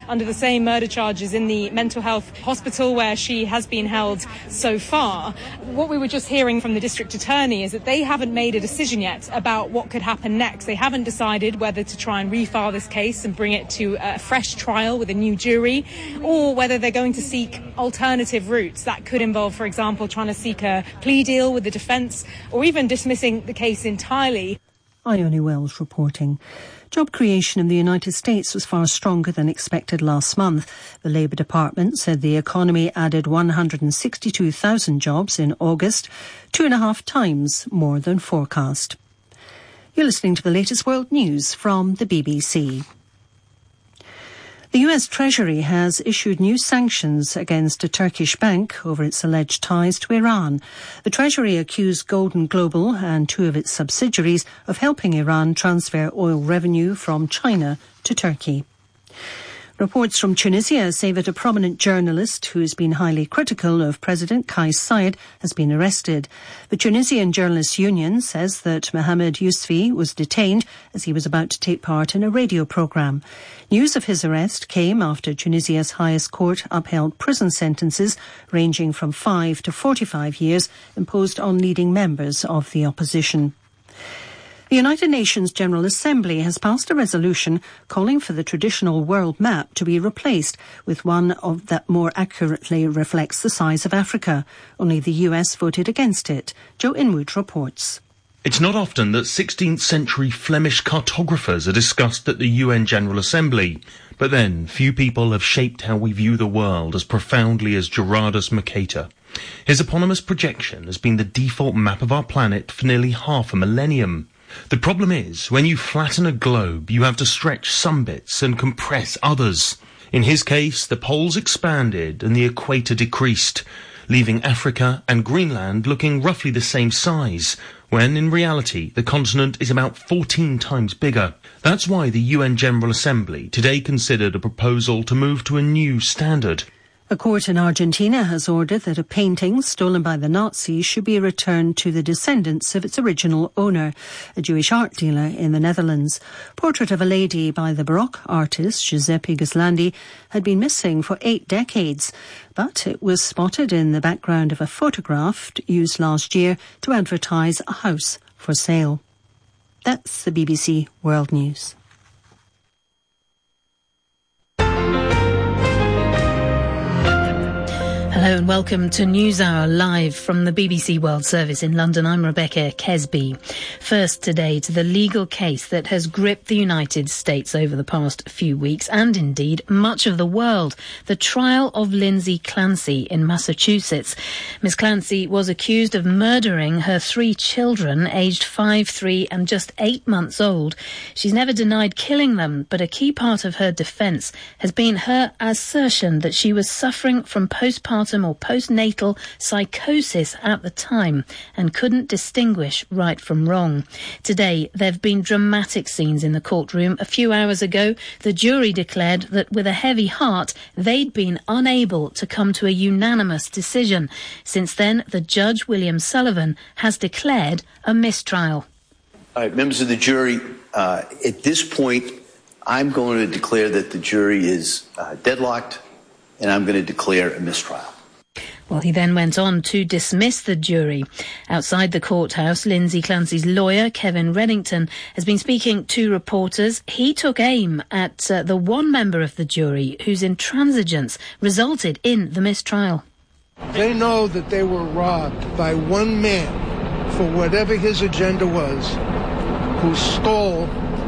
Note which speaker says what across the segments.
Speaker 1: under the same murder charges in the mental health hospital where she has been held so far. What we were just hearing from the district attorney is that they haven't made a decision yet about what could happen next. They haven't decided whether to try and refile this case and bring it to a fresh trial with a new jury, or whether they're going to seek alternative routes. That could involve, for example, trying to seek a plea deal with the defence, or even dismissing the case entirely.
Speaker 2: Ione Wells reporting. Job creation in the United States was far stronger than expected last month. The Labour Department said the economy added 162,000 jobs in August, 2.5 times more than forecast. You're listening to the latest world news from the BBC. The US Treasury has issued new sanctions against a Turkish bank over its alleged ties to Iran. The Treasury accused Golden Global and 2 of its subsidiaries of helping Iran transfer oil revenue from China to Turkey. Reports from Tunisia say that a prominent journalist who has been highly critical of President Kais Saied has been arrested. The Tunisian Journalists Union says that Mohamed Yousfi was detained as he was about to take part in a radio programme. News of his arrest came after Tunisia's highest court upheld prison sentences ranging from 5 to 45 years imposed on leading members of the opposition. The United Nations General Assembly has passed a resolution calling for the traditional world map to be replaced with one that more accurately reflects the size of Africa. Only the US voted against it. Joe Inwood reports.
Speaker 3: It's not often that 16th century Flemish cartographers are discussed at the UN General Assembly. But then, few people have shaped how we view the world as profoundly as Gerardus Mercator. His eponymous projection has been the default map of our planet for nearly half a millennium. The problem is, when you flatten a globe, you have to stretch some bits and compress others. In his case, the poles expanded and the equator decreased, leaving Africa and Greenland looking roughly the same size, when in reality the continent is about 14 times bigger. That's why the UN General Assembly today considered a proposal to move to a new standard.
Speaker 2: A court in Argentina has ordered that a painting stolen by the Nazis should be returned to the descendants of its original owner, a Jewish art dealer in the Netherlands. Portrait of a Lady by the Baroque artist Giuseppe Ghislandi had been missing for 8 decades, but it was spotted in the background of a photograph used last year to advertise a house for sale. That's the BBC World News.
Speaker 4: Hello and welcome to NewsHour live from the BBC World Service in London. I'm Rebecca Kesby. First today to the legal case that has gripped the United States over the past few weeks and indeed much of the world. The trial of Lindsay Clancy in Massachusetts. Ms. Clancy was accused of murdering her 3 children aged 5, 3 and just 8 months old. She's never denied killing them, but a key part of her defence has been her assertion that she was suffering from postpartum or postnatal psychosis at the time and couldn't distinguish right from wrong. Today, there have been dramatic scenes in the courtroom. A few hours ago, the jury declared that with a heavy heart, they'd been unable to come to a unanimous decision. Since then, the judge, William Sullivan, has declared a mistrial.
Speaker 5: All right, members of the jury, at this point, I'm going to declare that the jury is deadlocked, and I'm going to declare a mistrial.
Speaker 4: Well, he then went on to dismiss the jury. Outside the courthouse, Lindsay Clancy's lawyer, Kevin Reddington, has been speaking to reporters. He took aim at the one member of the jury whose intransigence resulted in the mistrial.
Speaker 6: They know that they were robbed by one man for whatever his agenda was, who stole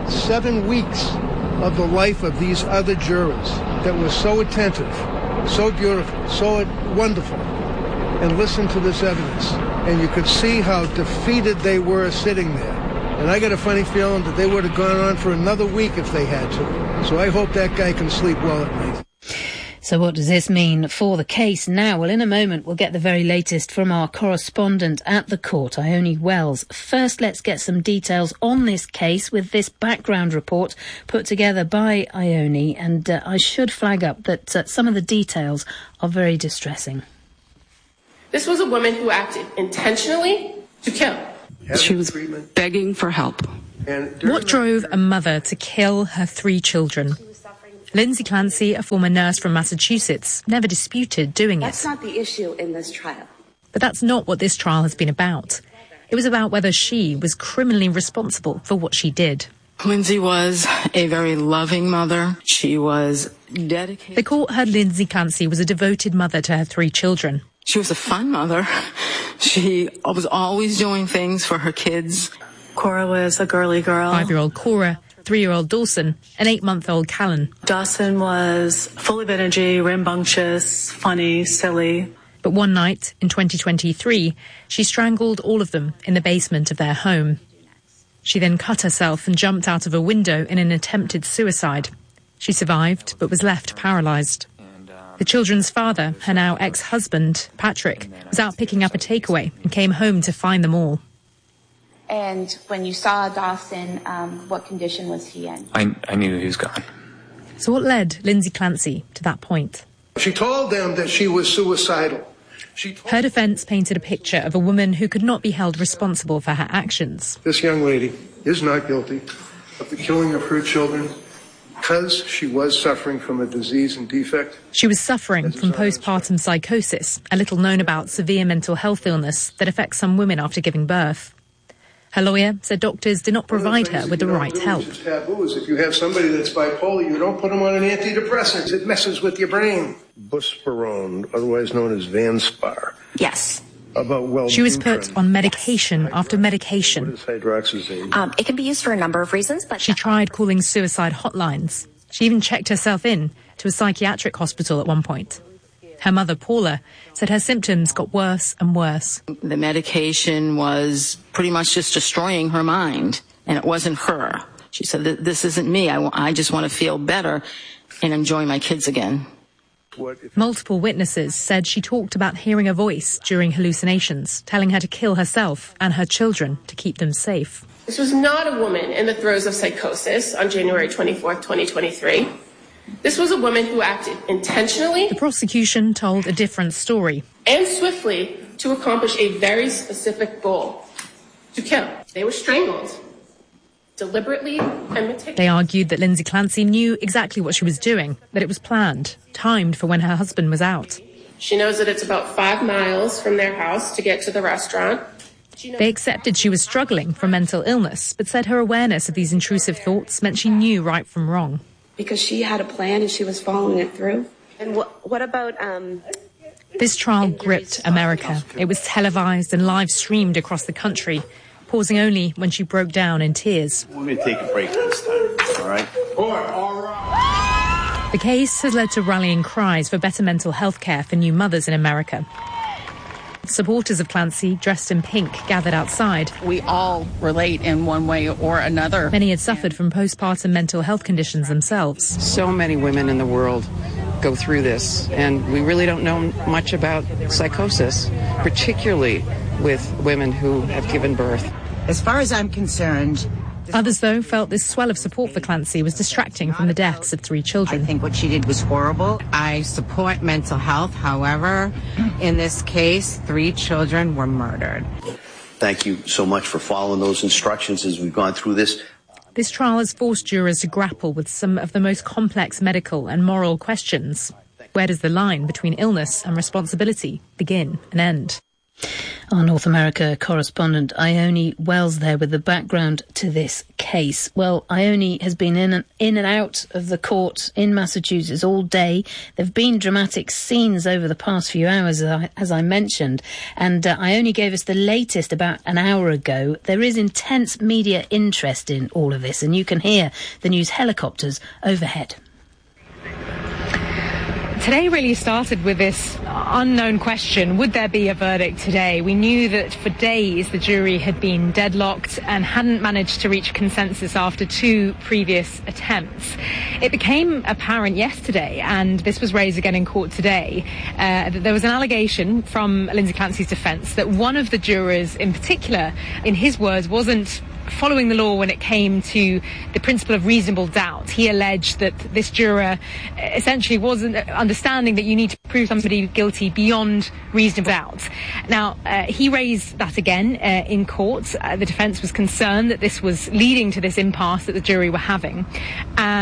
Speaker 6: 7 weeks of the life of these other jurors that were so attentive, so beautiful, so wonderful, and listen to this evidence. And you could see how defeated they were sitting there. And I got a funny feeling that they would have gone on for another week if they had to. So I hope that guy can sleep well at night.
Speaker 4: So what does this mean for the case now? Well, in a moment, we'll get the very latest from our correspondent at the court, Ione Wells. First, let's get some details on this case with this background report put together by Ione. And I should flag up that some of the details are very distressing.
Speaker 7: This was a woman who acted intentionally to kill.
Speaker 8: She was begging for help.
Speaker 9: What drove a mother to kill her 3 children?
Speaker 1: Lindsay Clancy, a former nurse from Massachusetts, never disputed doing it.
Speaker 8: That's not the issue in this trial.
Speaker 1: But that's not what this trial has been about. It was about whether she was criminally responsible for what she did.
Speaker 9: Lindsay was a very loving mother. She was dedicated.
Speaker 1: The court heard Lindsay Clancy was a devoted mother to her 3 children.
Speaker 9: She was a fun mother. She was always doing things for her kids.
Speaker 8: Cora was a girly girl.
Speaker 1: 5-year-old Cora, 3-year-old Dawson, and 8-month-old Callan.
Speaker 8: Dawson was full of energy, rambunctious, funny, silly.
Speaker 1: But one night in 2023, she strangled all of them in the basement of their home. She then cut herself and jumped out of a window in an attempted suicide. She survived, but was left paralysed. The children's father, her now ex-husband, Patrick, was out picking up a takeaway and came home to find them all.
Speaker 10: And when you saw Dawson, what condition was he in?
Speaker 11: I knew he was gone.
Speaker 1: So what led Lindsay Clancy to that point?
Speaker 6: She told them that she was suicidal.
Speaker 1: Her defence painted a picture of a woman who could not be held responsible for her actions.
Speaker 6: This young lady is not guilty of the killing of her children because she was suffering from a disease and defect.
Speaker 1: She was suffering from postpartum psychosis, a little known about severe mental health illness that affects some women after giving birth. Her lawyer said doctors did not provide her with the right help.
Speaker 6: Taboo is if you have somebody that's bipolar, you don't put them on an antidepressant. It messes with your brain. Buspirone, otherwise known as Vanspar.
Speaker 10: Yes.
Speaker 1: She was put on medication after medication.
Speaker 6: What is hydroxyzine?
Speaker 10: It can be used for a number of reasons, but
Speaker 1: she tried calling suicide hotlines. She even checked herself in to a psychiatric hospital at one point. Her mother, Paula, said her symptoms got worse and worse.
Speaker 9: The medication was pretty much just destroying her mind, and it wasn't her. She said, this isn't me. I just want to feel better and enjoy my kids again.
Speaker 1: Multiple witnesses said she talked about hearing a voice during hallucinations, telling her to kill herself and her children to keep them safe.
Speaker 7: This was not a woman in the throes of psychosis on January 24th, 2023. This was a woman who acted intentionally.
Speaker 1: The prosecution told a different story.
Speaker 7: And swiftly to accomplish a very specific goal, to kill. They were strangled, deliberately and meticulously.
Speaker 1: They argued that Lindsay Clancy knew exactly what she was doing, that it was planned, timed for when her husband was out.
Speaker 7: She knows that it's about 5 miles from their house to get to the restaurant.
Speaker 1: They accepted she was struggling from mental illness, but said her awareness of these intrusive thoughts meant she knew right from wrong.
Speaker 8: Because she had a plan and she was following it through.
Speaker 10: And what about...
Speaker 1: This trial gripped America. It was televised and live streamed across the country, pausing only when she broke down in tears.
Speaker 5: We're going to take a break this time, all right?
Speaker 6: All right.
Speaker 1: The case has led to rallying cries for better mental health care for new mothers in America. Supporters of Clancy, dressed in pink, gathered outside.
Speaker 12: We all relate in one way or another.
Speaker 1: Many had suffered from postpartum mental health conditions themselves.
Speaker 12: So many women in the world go through this, and we really don't know much about psychosis, particularly with women who have given birth.
Speaker 13: As far as I'm concerned...
Speaker 1: Others, though, felt this swell of support for Clancy was distracting from the deaths of 3 children.
Speaker 13: I think what she did was horrible. I support mental health. However, in this case, 3 children were murdered.
Speaker 5: Thank you so much for following those instructions as we've gone through this.
Speaker 1: This trial has forced jurors to grapple with some of the most complex medical and moral questions. Where does the line between illness and responsibility begin and end?
Speaker 4: Our North America correspondent Ione Wells there with the background to this case. Well, Ione has been in and out of the court in Massachusetts all day. There have been dramatic scenes over the past few hours, as I mentioned, and Ione gave us the latest about an hour ago. There is intense media interest in all of this, and you can hear the news helicopters overhead.
Speaker 1: Today really started with this unknown question, would there be a verdict today? We knew that for days the jury had been deadlocked and hadn't managed to reach consensus after 2 previous attempts. It became apparent yesterday, and this was raised again in court today, that there was an allegation from Lindsay Clancy's defence that one of the jurors in particular, in his words, wasn't following the law when it came to the principle of reasonable doubt. He alleged that this juror essentially wasn't understanding that you need to prove somebody guilty beyond reasonable doubt. Now, he raised that again in court. The defence was concerned that this was leading to this impasse that the jury were having. And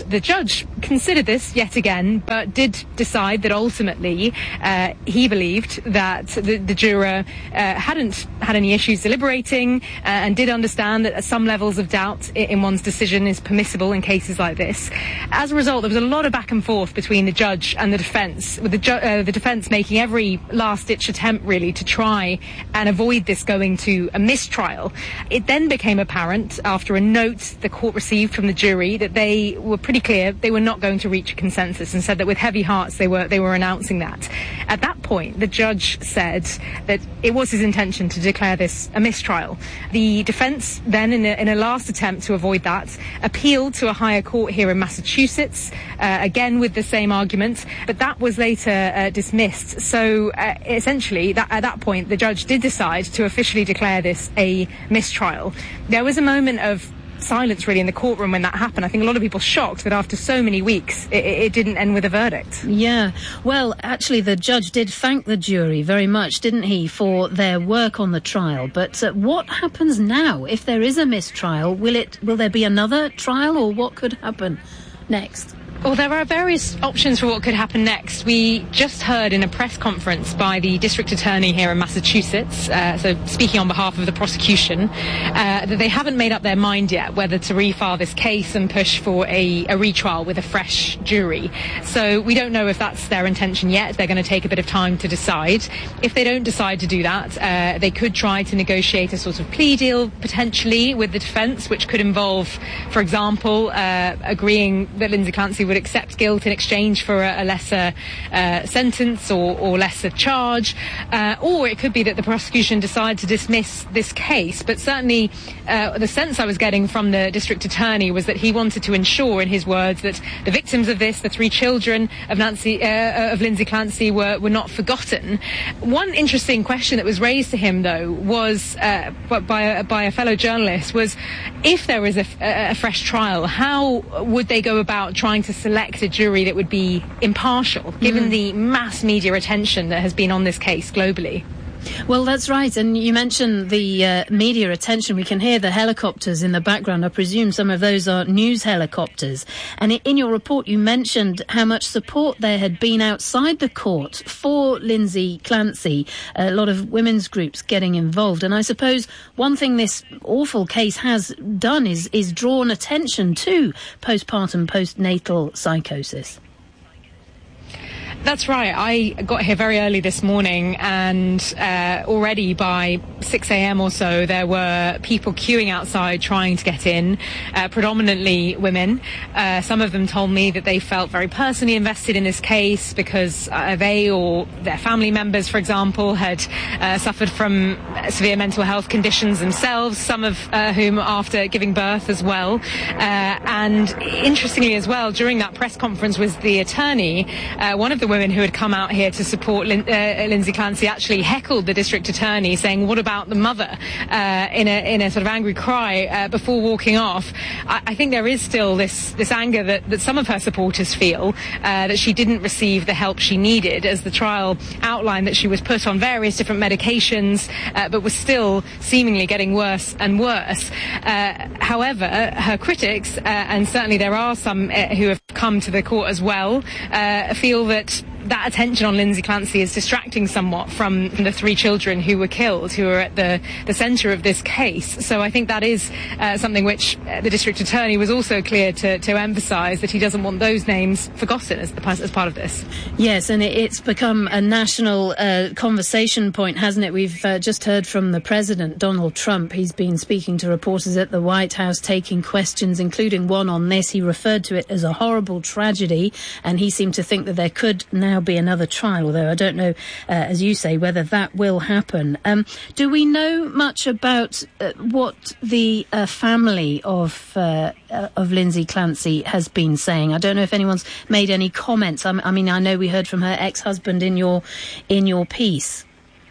Speaker 1: the judge considered this yet again, but did decide that ultimately he believed that the juror hadn't had any issues deliberating and did understand that some levels of doubt in one's decision is permissible in cases like this. As a result, there was a lot of back and forth between the judge and the defence, with the defence making every last-ditch attempt, really, to try and avoid this going to a mistrial. It then became apparent, after a note the court received from the jury, that they were pretty clear they were not going to reach a consensus, and said that with heavy hearts they were announcing that. At that point, the judge said that it was his intention to declare this a mistrial. The defence then, in a last attempt to avoid that, appealed to a higher court here in Massachusetts, again with the same argument, but that was later dismissed. So essentially, at that point, the judge did decide to officially declare this a mistrial. There was a moment of silence, really, in the courtroom when that happened. I think a lot of people shocked that after so many weeks it didn't end with a verdict.
Speaker 4: Yeah, well, actually the judge did thank the jury very much, didn't he, for their work on the trial. But what happens now if there is a mistrial? Will there be another trial, or what could happen next?
Speaker 1: Well, there are various options for what could happen next. We just heard in a press conference by the district attorney here in Massachusetts, so speaking on behalf of the prosecution, that they haven't made up their mind yet whether to refile this case and push for a retrial with a fresh jury. So we don't know if that's their intention yet. They're going to take a bit of time to decide. If they don't decide to do that, they could try to negotiate a sort of plea deal potentially with the defence, which could involve, for example, agreeing that Lindsay Clancy would accept guilt in exchange for a lesser sentence or lesser charge, or it could be that the prosecution decide to dismiss this case. But certainly the sense I was getting from the district attorney was that he wanted to ensure, in his words, that the victims of this, the 3 children of Lindsay Clancy, were not forgotten. One interesting question that was raised to him, though, was by a fellow journalist, was if there was a fresh trial, how would they go about trying to select a jury that would be impartial, given the mass media attention that has been on this case globally?
Speaker 4: Well, that's right. And you mentioned the media attention. We can hear the helicopters in the background. I presume some of those are news helicopters. And in your report, you mentioned how much support there had been outside the court for Lindsay Clancy, a lot of women's groups getting involved. And I suppose one thing this awful case has done is drawn attention to postpartum, postnatal psychosis.
Speaker 1: That's right. I got here very early this morning, and already by 6 a.m. or so, there were people queuing outside trying to get in, predominantly women. Some of them told me that they felt very personally invested in this case because they or their family members, for example, had suffered from severe mental health conditions themselves, some of whom after giving birth as well. And interestingly as well, during that press conference was the attorney, one of the women who had come out here to support Lindsay Clancy actually heckled the district attorney, saying, "What about the mother?" in a sort of angry cry before walking off. I think there is still this anger that some of her supporters feel that she didn't receive the help she needed, as the trial outlined that she was put on various different medications, but was still seemingly getting worse and worse. However, her critics, and certainly there are some who have come to the court as well, feel that attention on Lindsay Clancy is distracting somewhat from the 3 children who were killed, who are at the centre of this case. So I think that is something which the district attorney was also clear to emphasise, that he doesn't want those names forgotten as part of this.
Speaker 4: Yes, and it's become a national conversation point, hasn't it? We've just heard from the President, Donald Trump. He's been speaking to reporters at the White House, taking questions, including one on this. He referred to it as a horrible tragedy, and he seemed to think that there could now be another trial, although I don't know, as you say, whether that will happen. Do we know much about what the family of Lindsay Clancy has been saying? I don't know if anyone's made any comments. I mean, I know we heard from her ex-husband in your piece.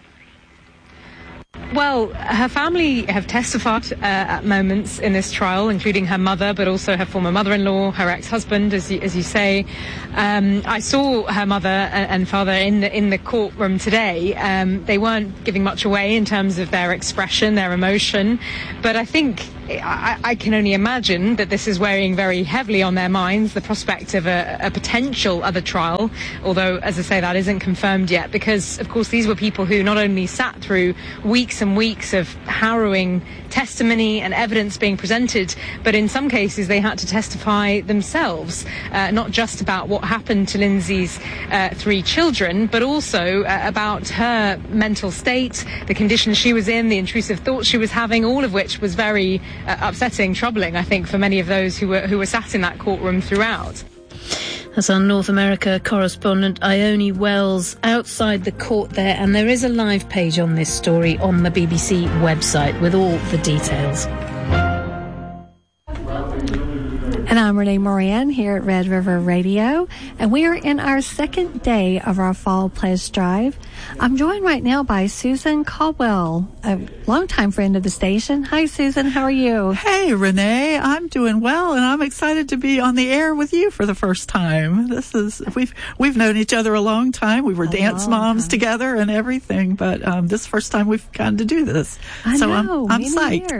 Speaker 1: Well, her family have testified at moments in this trial, including her mother, but also her former mother-in-law, her ex-husband, as you say. I saw her mother and father in the courtroom today. They weren't giving much away in terms of their expression, their emotion, but I think I can only imagine that this is weighing very heavily on their minds, the prospect of a potential other trial, although, as I say, that isn't confirmed yet, because, of course, these were people who not only sat through weeks and weeks of harrowing testimony and evidence being presented, but in some cases they had to testify themselves, not just about what happened to Lindsay's 3 children, but also about her mental state, the conditions she was in, the intrusive thoughts she was having, all of which was very upsetting, troubling, I think, for many of those who were sat in that courtroom throughout.
Speaker 4: That's our North America correspondent Ione Wells outside the court there, and there is a live page on this story on the BBC website with all the details.
Speaker 11: And I'm Renee Moran here at Red River Radio, and we are in our second day of our Fall Pledge Drive. I'm joined right now by Susan Caldwell, a longtime friend of the station. Hi, Susan. How are you?
Speaker 14: Hey, Renee. I'm doing well, and I'm excited to be on the air with you for the first time. We've known each other a long time. We were dance moms together and everything, but this first time we've gotten to do this. I'm psyched.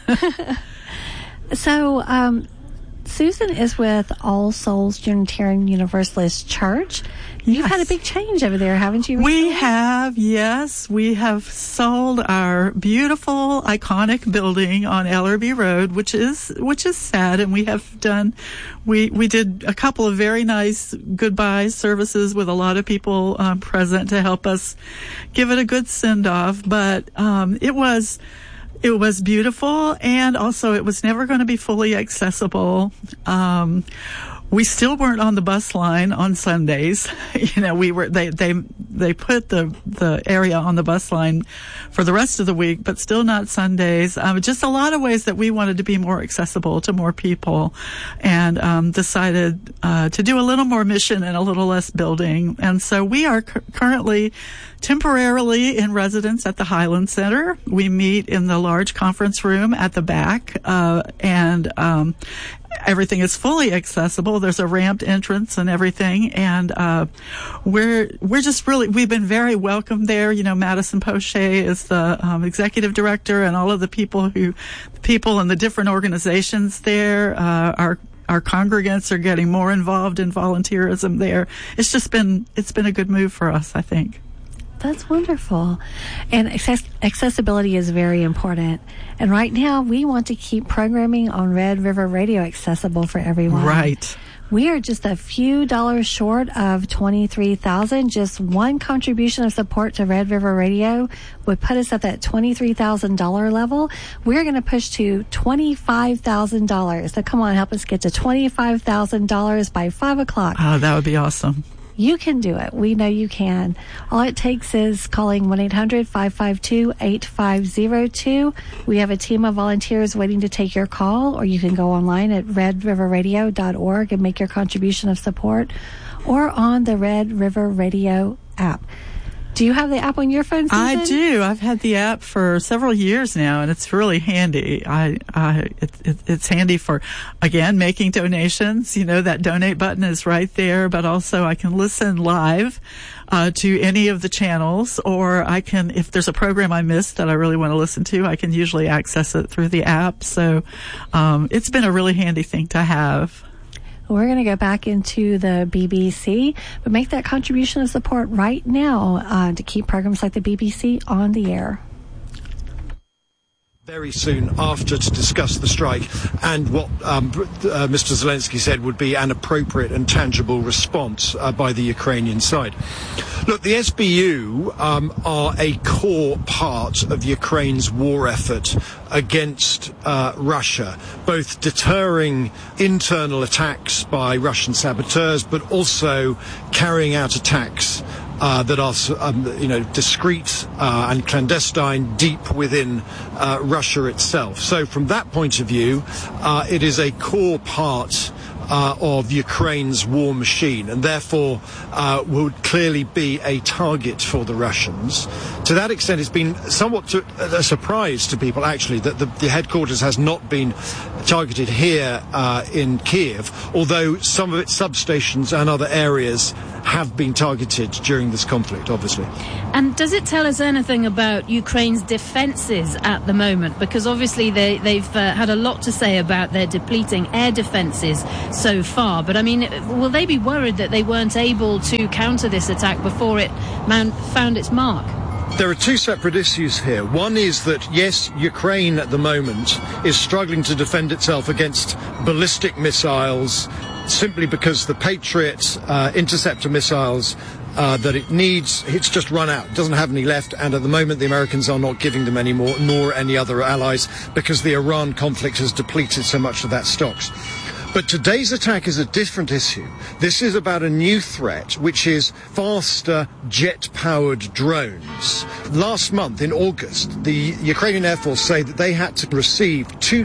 Speaker 14: So, Susan is with All Souls Unitarian Universalist Church. You've had a big change over there, haven't you? We have, yes. We have sold our beautiful, iconic building on Ellerby Road, which is sad, and we did a couple of very nice goodbye services with a lot of people present to help us give it a good send-off, but it was beautiful, and also it was never going to be fully accessible. We still weren't on the bus line on Sundays. We were, they put the area on the bus line for the rest of the week, but still not Sundays. Just a lot of ways that we wanted to be more accessible to more people, and decided to do a little more mission and a little less building. And so we are currently temporarily in residence at the Highland Center. We meet in the large conference room at the back, and everything is fully accessible. There's a ramped entrance and everything, and we're just we've been very welcome there. Madison Poche is the executive director, and all of the people in the different organizations there. Our congregants are getting more involved in volunteerism there. It's been a good move for us, I think.
Speaker 11: That's wonderful. And accessibility is very important. And right now, we want to keep programming on Red River Radio accessible for everyone.
Speaker 14: Right.
Speaker 11: We are just a few dollars short of $23,000. Just one contribution of support to Red River Radio would put us at that $23,000 level. We're going to push to $25,000. So come on, help us get to $25,000 by 5 o'clock.
Speaker 14: Oh, that would be awesome.
Speaker 11: You can do it. We know you can. All it takes is calling 1-800-552-8502. We have a team of volunteers waiting to take your call, or you can go online at redriverradio.org and make your contribution of support, or on the Red River Radio app. Do you have the app on your phone, Susan?
Speaker 14: I do. I've had the app for several years now, and it's really handy. It's handy for, again, making donations. That donate button is right there, but also I can listen live to any of the channels, or I can, if there's a program I missed that I really want to listen to, I can usually access it through the app. So it's been a really handy thing to have.
Speaker 11: We're going to go back into the BBC, but make that contribution of support right now to keep programs like the BBC on the air.
Speaker 15: Very soon after, to discuss the strike and what Mr. Zelensky said would be an appropriate and tangible response by the Ukrainian side. Look, the SBU are a core part of Ukraine's war effort against Russia, both deterring internal attacks by Russian saboteurs, but also carrying out attacks that are, discreet and clandestine deep within Russia itself. So from that point of view, it is a core part of Ukraine's war machine, and therefore would clearly be a target for the Russians. To that extent, it's been somewhat a surprise to people, actually, that the headquarters has not been targeted here in Kiev, although some of its substations and other areas have been targeted during this conflict, obviously.
Speaker 4: And does it tell us anything about Ukraine's defences at the moment? Because obviously they've had a lot to say about their depleting air defences so far. But I mean, will they be worried that they weren't able to counter this attack before it found its mark?
Speaker 15: There are two separate issues here. One is that, yes, Ukraine at the moment is struggling to defend itself against ballistic missiles simply because the Patriot interceptor missiles that it needs, it's just run out. It doesn't have any left, and at the moment the Americans are not giving them any more, nor any other allies, because the Iran conflict has depleted so much of that stocks. But today's attack is a different issue. This is about a new threat, which is faster jet-powered drones. Last month, in August, the Ukrainian Air Force say that they had to receive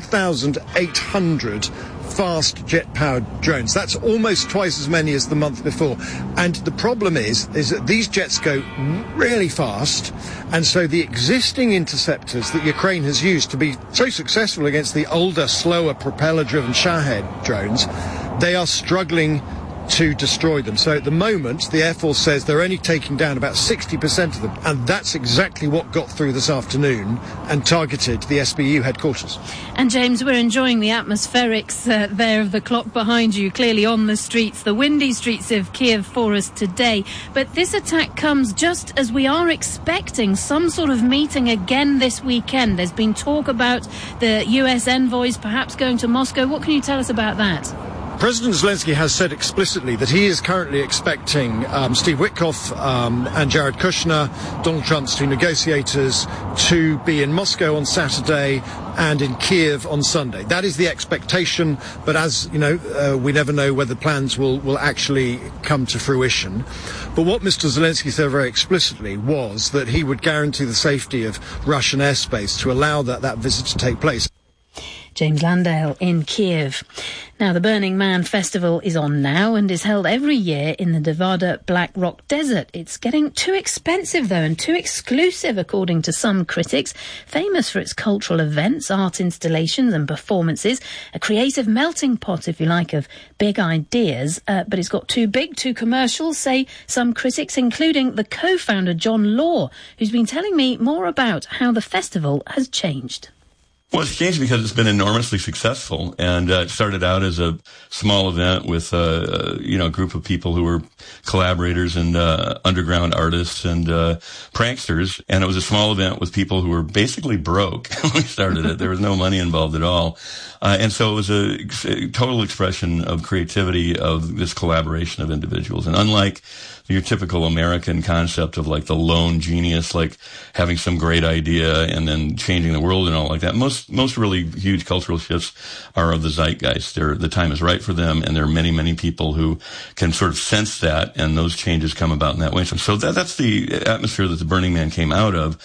Speaker 15: 2,800 fast jet-powered drones. That's almost twice as many as the month before. And the problem is that these jets go really fast, and so the existing interceptors that Ukraine has used to be so successful against the older, slower, propeller-driven Shahed drones, they are struggling to destroy them. So at the moment, the Air Force says they're only taking down about 60% of them, and that's exactly what got through this afternoon and targeted the SBU headquarters.
Speaker 4: And James, we're enjoying the atmospherics there of the clock behind you, clearly on the streets, the windy streets of Kiev for us today. But this attack comes just as we are expecting some sort of meeting again this weekend. There's been talk about the US envoys perhaps going to Moscow. What can you tell us about that?
Speaker 15: President Zelensky has said explicitly that he is currently expecting Steve Witkoff and Jared Kushner, Donald Trump's two negotiators, to be in Moscow on Saturday and in Kiev on Sunday. That is the expectation, but as you know, we never know whether plans will actually come to fruition. But what Mr. Zelensky said very explicitly was that he would guarantee the safety of Russian airspace to allow that visit to take place.
Speaker 4: James Landale in Kiev. Now, the Burning Man Festival is on now and is held every year in the Nevada Black Rock Desert. It's getting too expensive, though, and too exclusive, according to some critics. Famous for its cultural events, art installations and performances, a creative melting pot, if you like, of big ideas. But it's got too big, too commercial, say some critics, including the co-founder John Law, who's been telling me more about how the festival has changed.
Speaker 16: Well, it's changed because it's been enormously successful, and it started out as a small event with a group of people who were collaborators and underground artists and pranksters, and it was a small event with people who were basically broke when we started it. There was no money involved at all, and so it was a total expression of creativity of this collaboration of individuals. And unlike your typical American concept of like the lone genius, like having some great idea and then changing the world and all like that, most really huge cultural shifts are of the zeitgeist. The time is right for them, and there are many, many people who can sort of sense that, and those changes come about in that way. So that's the atmosphere that the Burning Man came out of.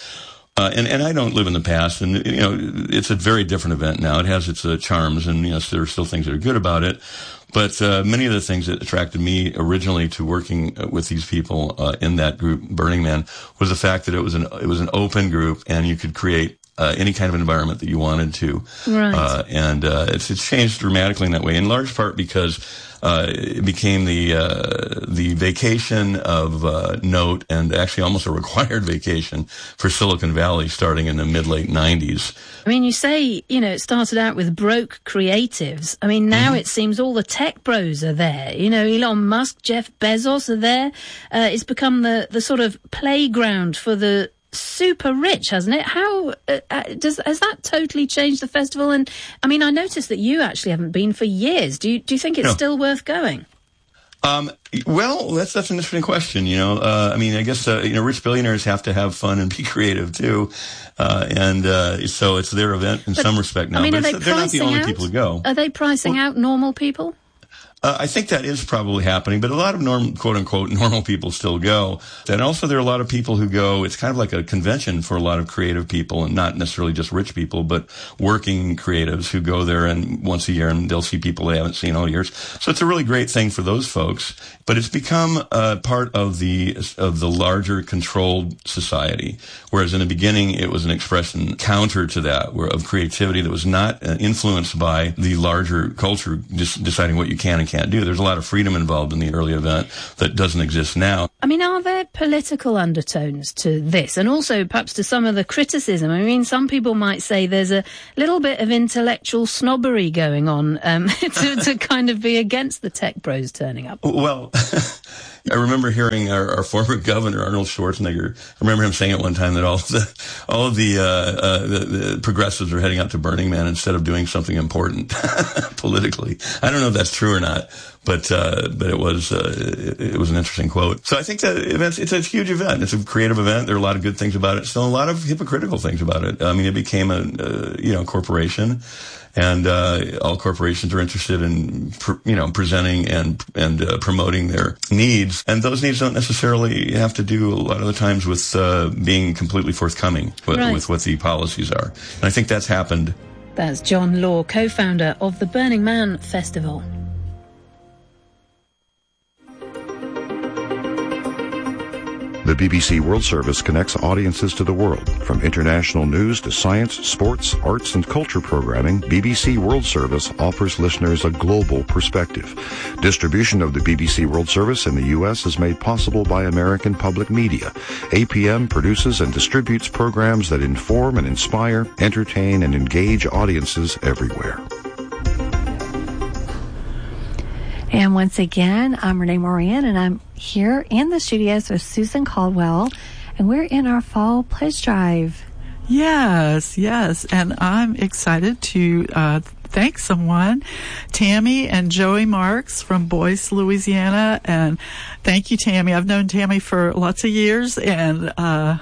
Speaker 16: And I don't live in the past, and it's a very different event now. It has its charms, and yes, there are still things that are good about it. But many of the things that attracted me originally to working with these people in that group, Burning Man, was the fact that it was an open group, and you could create any kind of environment that you wanted to.
Speaker 4: Right.
Speaker 16: And it's changed dramatically in that way, in large part because it became the vacation of note, and actually almost a required vacation for Silicon Valley starting in the mid-late 90s.
Speaker 4: I mean, you say, it started out with broke creatives. I mean, now it seems all the tech bros are there. Elon Musk, Jeff Bezos are there. It's become the sort of playground for the super rich, hasn't it? How has that totally changed the festival? And I mean, I noticed that you actually haven't been for years. Do you think it's still worth going?
Speaker 16: Well, that's an interesting question. I mean, I guess rich billionaires have to have fun and be creative too, so it's their event in some respect now.
Speaker 4: I mean,
Speaker 16: but they're not the only people who go.
Speaker 4: Are they pricing out normal people?
Speaker 16: I think that is probably happening, but a lot of quote-unquote normal people still go. And also there are a lot of people who go, it's kind of like a convention for a lot of creative people, and not necessarily just rich people, but working creatives who go there and once a year, and they'll see people they haven't seen all years. So it's a really great thing for those folks, but it's become part of the larger controlled society. Whereas in the beginning, it was an expression counter to that, of creativity that was not influenced by the larger culture deciding what you can and can't do. There's a lot of freedom involved in the early event that doesn't exist now.
Speaker 4: I mean, are there political undertones to this? And also perhaps to some of the criticism? I mean, some people might say there's a little bit of intellectual snobbery going on to kind of be against the tech bros turning up.
Speaker 16: Well, I remember hearing our former governor, Arnold Schwarzenegger, I remember him saying at one time that all of the progressives are heading out to Burning Man instead of doing something important politically. I don't know if that's true or not, but it was an interesting quote. So I think that it's a huge event. It's a creative event. There are a lot of good things about it. Still a lot of hypocritical things about it. I mean, it became a corporation. And all corporations are interested in, presenting and promoting their needs. And those needs don't necessarily have to do a lot of the times with being completely forthcoming with what the policies are. And I think that's happened.
Speaker 4: That's John Law, co-founder of the Burning Man Festival.
Speaker 17: The BBC World Service connects audiences to the world. From international news to science, sports, arts, and culture programming, BBC World Service offers listeners a global perspective. Distribution of the BBC World Service in the U.S. is made possible by American Public Media. APM produces and distributes programs that inform and inspire, entertain, and engage audiences everywhere.
Speaker 11: And once again, I'm Renee Moran, and I'm here in the studios with Susan Caldwell, and we're in our fall pledge drive.
Speaker 18: Yes, and I'm excited to thank someone, Tammy and Joey Marks from Boyce, Louisiana, and thank you, Tammy. I've known Tammy for lots of years, and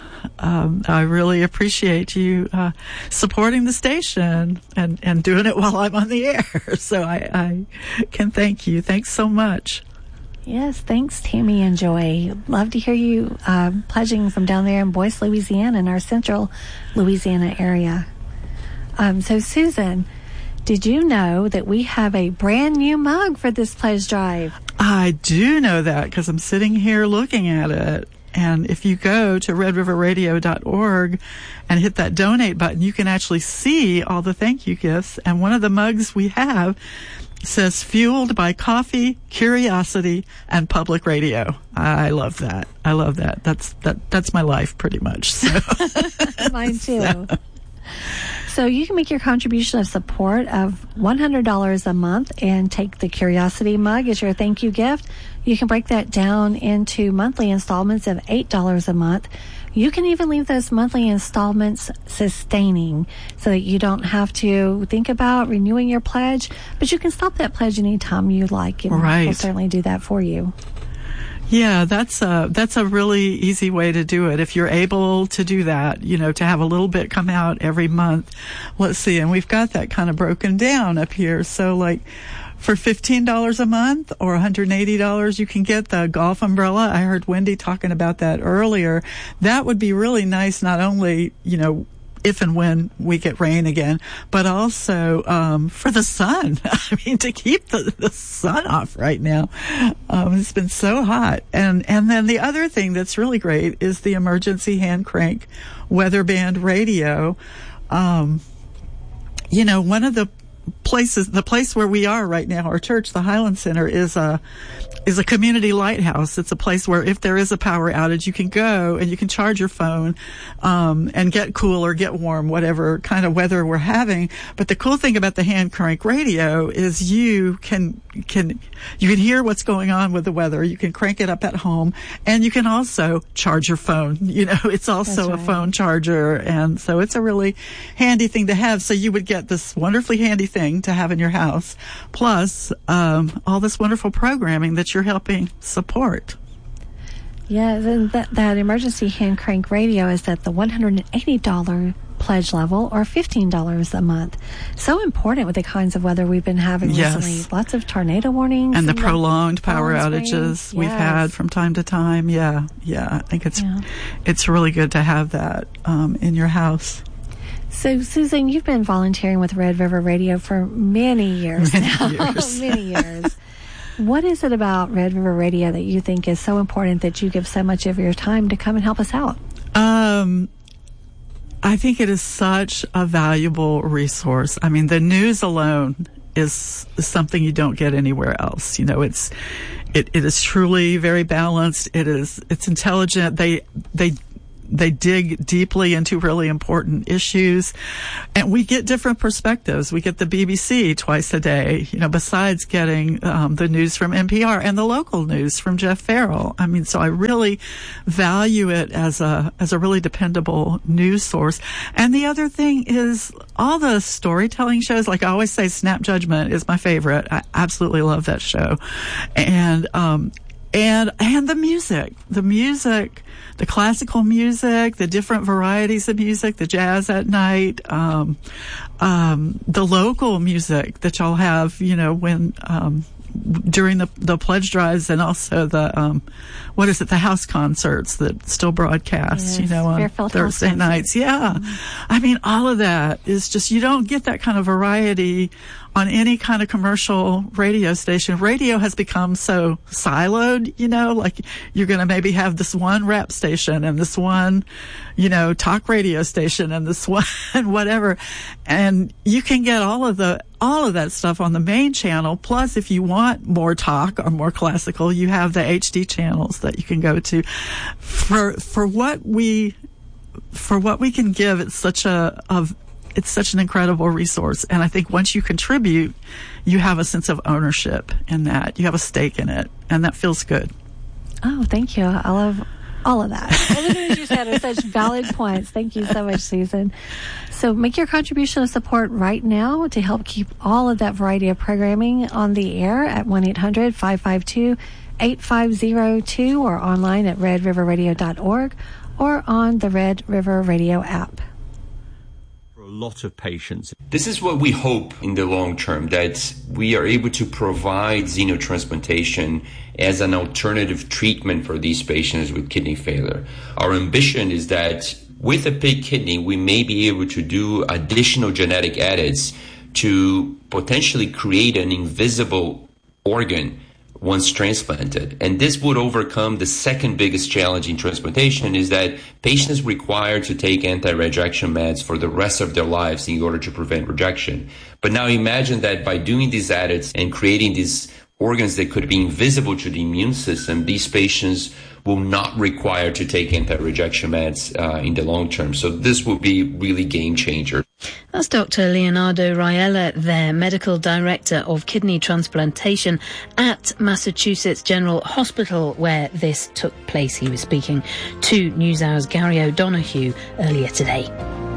Speaker 18: I really appreciate you supporting the station and doing it while I'm on the air. So I can thank you. Thanks so much.
Speaker 11: Yes, thanks, Tammy and Joy. Love to hear you pledging from down there in Boyce, Louisiana, in our central Louisiana area. So, Susan, did you know that we have a brand new mug for this pledge drive?
Speaker 18: I do know that because I'm sitting here looking at it. And if you go to redriverradio.org and hit that donate button, you can actually see all the thank you gifts. And one of the mugs we have says fueled by coffee, curiosity, and public radio. I love that. That's my life pretty much. So.
Speaker 11: Mine too. So you can make your contribution of support of $100 a month and take the Curiosity mug as your thank you gift. You can break that down into monthly installments of $8 a month. You can even leave those monthly installments sustaining so that you don't have to think about renewing your pledge, but you can stop that pledge anytime you like, and we'll certainly do that for you.
Speaker 18: Yeah, that's a really easy way to do it. If you're able to do that, to have a little bit come out every month. Let's see, and we've got that kind of broken down up here. So like for $15 a month or $180, you can get the golf umbrella. I heard Wendy talking about that earlier. That would be really nice, not only, if and when we get rain again, but also for the sun. I mean, to keep the sun off right now. It's been so hot. And then the other thing that's really great is the emergency hand crank weather band radio. One of the place where we are right now, our church, the Highland Center, is a community lighthouse. It's a place where if there is a power outage, you can go and you can charge your phone, and get cool or get warm, whatever kind of weather we're having. But the cool thing about the hand crank radio is you can hear what's going on with the weather. You can crank it up at home, and you can also charge your phone. It's also a phone charger, and so it's a really handy thing to have. So you would get this wonderfully handy thing to have in your house, plus all this wonderful programming that you're helping support.
Speaker 11: Yeah, and that emergency hand crank radio is at the $180 pledge level or $15 a month. So important with the kinds of weather we've been having recently. Lots of tornado warnings.
Speaker 18: And the prolonged power outages we've had from time to time. Yeah. I think it's really good to have that in your house.
Speaker 11: So, Susan, you've been volunteering with Red River Radio for many years now. Many years. What is it about Red River Radio that you think is so important that you give so much of your time to come and help us out?
Speaker 18: I think it is such a valuable resource. I mean, the news alone is something you don't get anywhere else. You know, it is truly very balanced. It's intelligent. They dig deeply into really important issues, and we get different perspectives. We get the BBC twice a day, you know, besides getting the news from NPR and the local news from Jeff Farrell. I mean, so I really value it as a really dependable news source. And the other thing is all the storytelling shows. Like I always say, Snap Judgment is my favorite. I absolutely love that show, and the music, the classical music, the different varieties of music, the jazz at night, the local music that y'all have, you know, when, during the pledge drives, and also the house concerts that still broadcast, yes, you know, on Fairfield Thursday nights. Yeah. Mm-hmm. I mean, all of that is just, you don't get that kind of variety on any kind of commercial radio station. Radio has become so siloed, you know, like you're going to maybe have this one rap station and this one, you know, talk radio station and this one whatever. And you can get all of that stuff on the main channel. Plus, if you want more talk or more classical, you have the HD channels that you can go to. For what we can give, it's such an incredible resource. And I think once you contribute, you have a sense of ownership in that. You have a stake in it, and that feels good.
Speaker 11: Oh, thank you. I love all of that. Everything that you said are such valid points. Thank you so much, Susan. So make your contribution of support right now to help keep all of that variety of programming on the air at 1-800-552-8502 or online at redriverradio.org or on the Red River Radio app.
Speaker 19: Lot of patients. This is what we hope in the long term, that we are able to provide xenotransplantation as an alternative treatment for these patients with kidney failure. Our ambition is that with a pig kidney, we may be able to do additional genetic edits to potentially create an invisible organ once transplanted. And this would overcome the second biggest challenge in transplantation, is that patients require to take anti-rejection meds for the rest of their lives in order to prevent rejection. But now imagine that by doing these edits and creating these organs that could be invisible to the immune system, these patients will not require to take anti-rejection meds in the long term. So this will be really game changer.
Speaker 4: That's Dr. Leonardo Raiella there, Medical Director of Kidney Transplantation at Massachusetts General Hospital, where this took place. He was speaking to NewsHour's Gary O'Donoghue earlier today.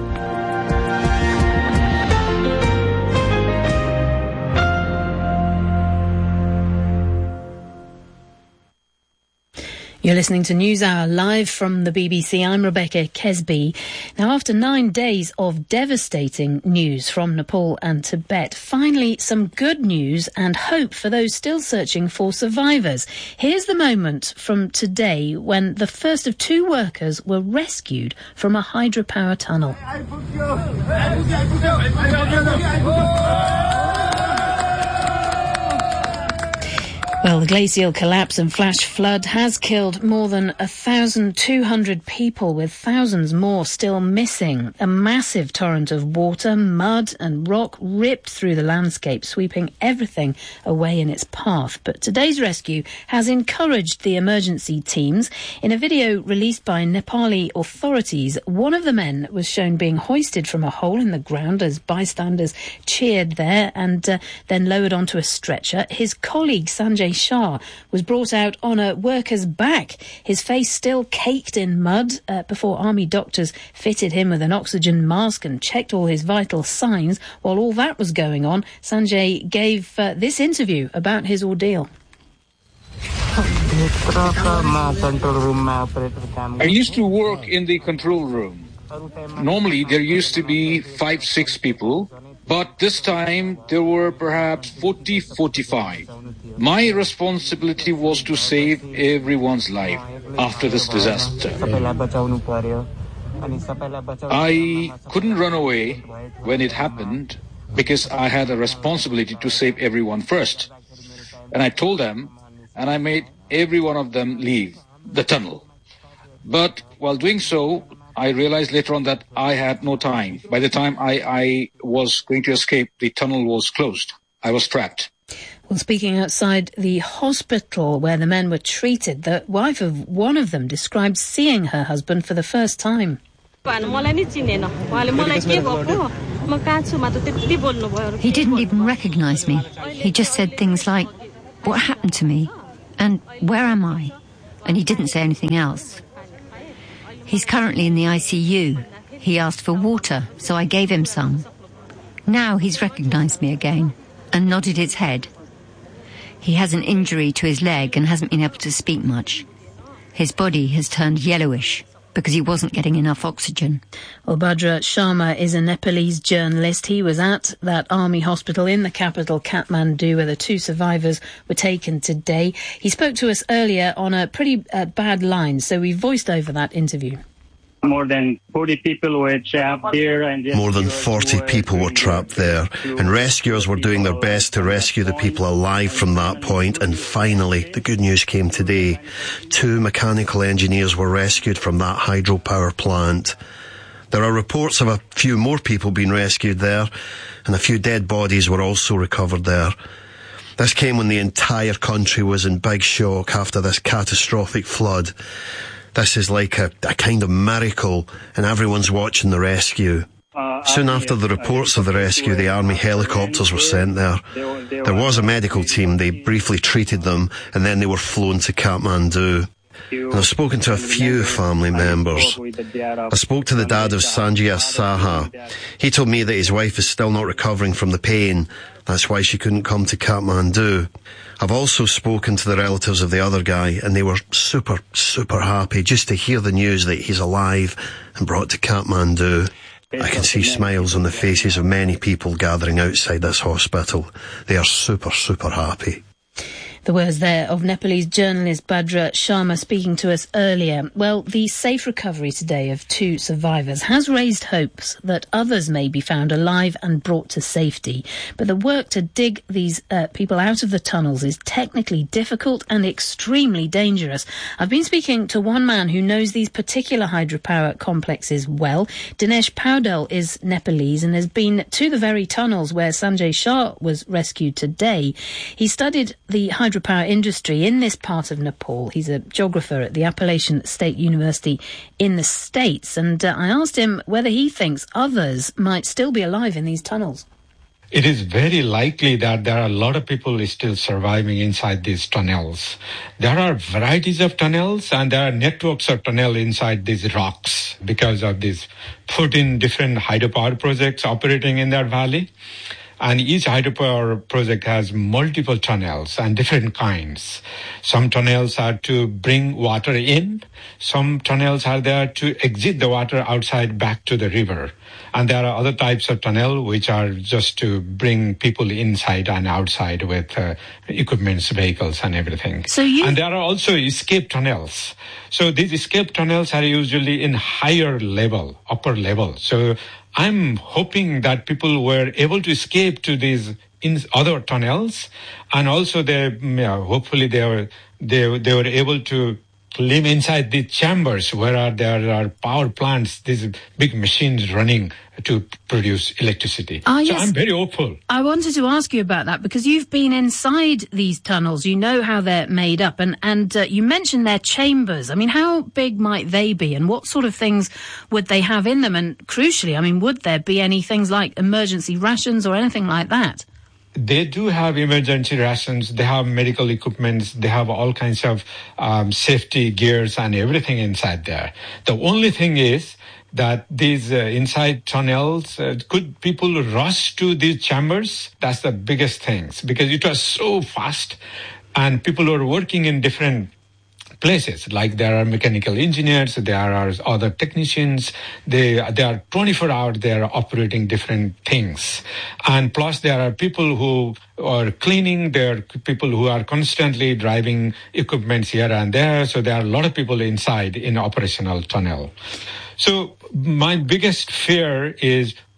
Speaker 4: You're listening to NewsHour live from the BBC. I'm Rebecca Kesby. Now, after 9 days of devastating news from Nepal and Tibet, finally some good news and hope for those still searching for survivors. Here's the moment from today when the first of 2 workers were rescued from a hydropower tunnel. Well, the glacial collapse and flash flood has killed more than 1,200 people, with thousands more still missing. A massive torrent of water, mud and rock ripped through the landscape, sweeping everything away in its path. But today's rescue has encouraged the emergency teams. In a video released by Nepali authorities, one of the men was shown being hoisted from a hole in the ground as bystanders cheered there and then lowered onto a stretcher. His colleague, Sanjay Shah, was brought out on a worker's back, his face still caked in mud, before army doctors fitted him with an oxygen mask and checked all his vital signs. While all that was going on, Sanjay gave this interview about his ordeal.
Speaker 20: I used to work in the control room. Normally there used to be 5-6 people, but this time there were perhaps 40-45. My responsibility was to save everyone's life after this disaster. I couldn't run away when it happened because I had a responsibility to save everyone first. And I told them, and I made every one of them leave the tunnel. But while doing so, I realized later on that I had no time. By the time I was going to escape, the tunnel was closed. I was trapped.
Speaker 4: Well, speaking outside the hospital where the men were treated, the wife of one of them described seeing her husband for the first time.
Speaker 21: He didn't even recognise me. He just said things like, "What happened to me?" and "Where am I?" And he didn't say anything else. He's currently in the ICU. He asked for water, so I gave him some. Now he's recognised me again and nodded his head. He has an injury to his leg and hasn't been able to speak much. His body has turned yellowish because he wasn't getting enough oxygen.
Speaker 4: Well, Bhadra Sharma is a Nepalese journalist. He was at that army hospital in the capital, Kathmandu, where the 2 survivors were taken today. He spoke to us earlier on a pretty bad line, so we voiced over that interview.
Speaker 22: More than 40 people were trapped there.
Speaker 23: More than 40 people were trapped there, and rescuers were doing their best to rescue the people alive from that point. And finally, the good news came today. 2 mechanical engineers were rescued from that hydropower plant. There are reports of a few more people being rescued there, and a few dead bodies were also recovered there. This came when the entire country was in big shock after this catastrophic flood. This is like a kind of miracle, and everyone's watching the rescue. Soon after the reports of the rescue, the army helicopters were sent there. There was a medical team. They briefly treated them, and then they were flown to Kathmandu. And I've spoken to a few family members. I spoke to the dad of Sanjaya Saha. He told me that his wife is still not recovering from the pain. That's why she couldn't come to Kathmandu. I've also spoken to the relatives of the other guy, and they were super, super happy just to hear the news that he's alive and brought to Kathmandu. I can see smiles on the faces of many people gathering outside this hospital. They are super, super happy.
Speaker 4: The words there of Nepalese journalist Bhadra Sharma speaking to us earlier. Well, the safe recovery today of 2 survivors has raised hopes that others may be found alive and brought to safety. But the work to dig these people out of the tunnels is technically difficult and extremely dangerous. I've been speaking to one man who knows these particular hydropower complexes well. Dinesh Paudel is Nepalese and has been to the very tunnels where Sanjay Shah was rescued today. He studied the hydropower industry in this part of Nepal. He's a geographer at the Appalachian State University in the States, and I asked him whether he thinks others might still be alive in these tunnels.
Speaker 24: It is very likely that there are a lot of people still surviving inside these tunnels. There are varieties of tunnels, and there are networks of tunnels inside these rocks because of these 14 different hydropower projects operating in that valley. And each hydropower project has multiple tunnels and different kinds. Some tunnels are to bring water in. Some tunnels are there to exit the water outside back to the river. And there are other types of tunnel which are just to bring people inside and outside with equipments, vehicles and everything. And there are also escape tunnels. So these escape tunnels are usually in higher level, upper level. So I'm hoping that people were able to escape to these in other tunnels, and also hopefully they were able to live inside the chambers where there are power plants, these big machines running to produce electricity.
Speaker 4: Yes.
Speaker 24: So I'm very hopeful.
Speaker 4: I wanted to ask you about that because you've been inside these tunnels. You know how they're made up, and you mentioned their chambers. I mean, how big might they be, and what sort of things would they have in them? And crucially, I mean, would there be any things like emergency rations or anything like that?
Speaker 24: They do have emergency rations, they have medical equipment, they have all kinds of safety gears and everything inside there. The only thing is that these inside tunnels, could people rush to these chambers? That's the biggest thing, because it was so fast and people were working in different places, like there are mechanical engineers, there are other technicians, they are 24 hours, they are operating different things. And plus there are people who are cleaning, there are people who are constantly driving equipments here and there, so there are a lot of people inside in operational tunnel. So my biggest fear is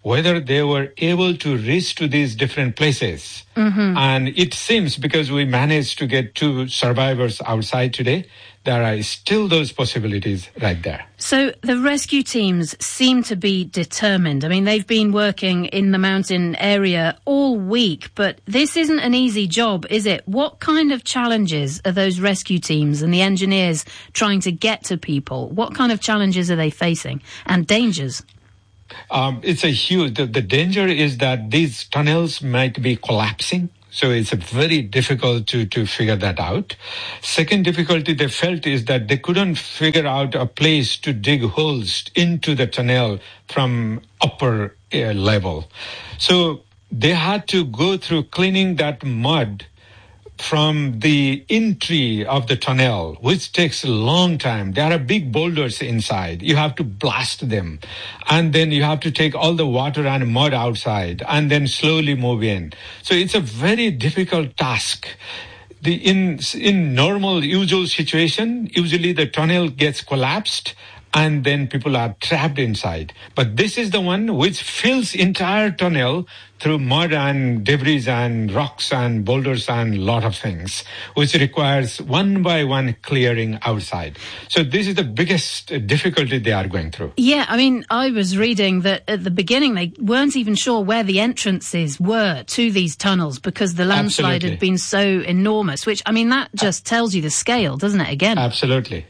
Speaker 24: whether they were able to reach to these different places. Mm-hmm. And it seems, because we managed to get 2 survivors outside today, there are still those possibilities right there.
Speaker 4: So the rescue teams seem to be determined. I mean, they've been working in the mountain area all week, but this isn't an easy job, is it? What kind of challenges are those rescue teams and the engineers trying to get to people? What kind of challenges are they facing, and dangers?
Speaker 24: It's a huge, the danger is that these tunnels might be collapsing. So it's very difficult to figure that out. Second difficulty they felt is that they couldn't figure out a place to dig holes into the tunnel from upper level. So they had to go through cleaning that mud from the entry of the tunnel, which takes a long time. There are big boulders inside. You have to blast them. And then you have to take all the water and mud outside and then slowly move in. So it's a very difficult task. In normal, usual situation, usually the tunnel gets collapsed and then people are trapped inside. But this is the one which fills entire tunnel through mud and debris and rocks and boulders and a lot of things, which requires one by one clearing outside. So this is the biggest difficulty they are going through.
Speaker 4: Yeah, I mean, I was reading that at the beginning they weren't even sure where the entrances were to these tunnels because the landslide had been so enormous, which, I mean, that just tells you the scale, doesn't it, again?
Speaker 24: Absolutely.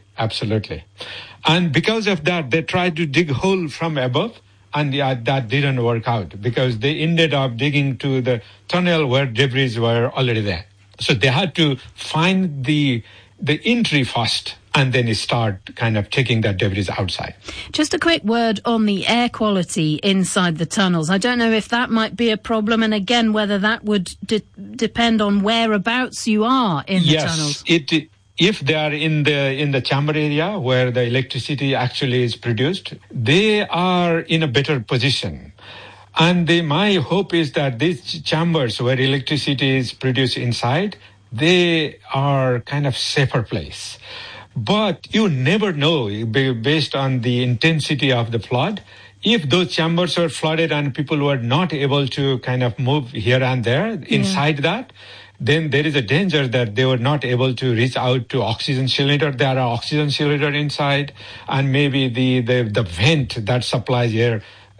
Speaker 24: And because of that, they tried to dig hole from above, and that didn't work out because they ended up digging to the tunnel where debris were already there. So they had to find the entry first and then start kind of taking that debris outside.
Speaker 4: Just a quick word on the air quality inside the tunnels. I don't know if that might be a problem, and again, whether that would depend on whereabouts you are in the tunnels.
Speaker 24: Yes, if they are in the chamber area where the electricity actually is produced, they are in a better position. And my hope is that these chambers where electricity is produced inside, they are kind of safer place. But you never know, based on the intensity of the flood, if those chambers were flooded and people were not able to kind of move here and there inside that, then there is a danger that they were not able to reach out to oxygen cylinder. There are oxygen cylinder inside, and maybe the vent that supplies air